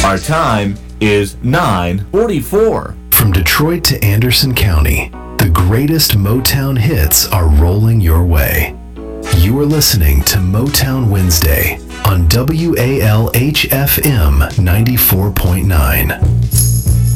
Our time is 9:44. From Detroit to Anderson County, the greatest Motown hits are rolling your way. You are listening to Motown Wednesday on WALH-FM 94.9.